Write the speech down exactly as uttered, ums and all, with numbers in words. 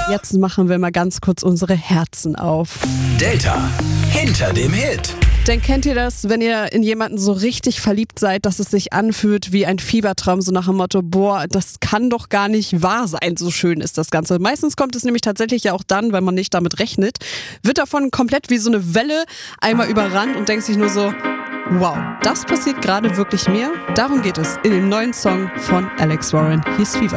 Jetzt machen wir mal ganz kurz unsere Herzen auf. Delta hinter dem Hit. Denn kennt ihr das, wenn ihr in jemanden so richtig verliebt seid, dass es sich anfühlt wie ein Fiebertraum, so nach dem Motto, boah, das kann doch gar nicht wahr sein, so schön ist das Ganze. Meistens kommt es nämlich tatsächlich ja auch dann, wenn man nicht damit rechnet, wird davon komplett wie so eine Welle einmal überrannt und denkt sich nur so, wow, das passiert gerade wirklich mir. Darum geht es in dem neuen Song von Alex Warren. Hier ist Fever.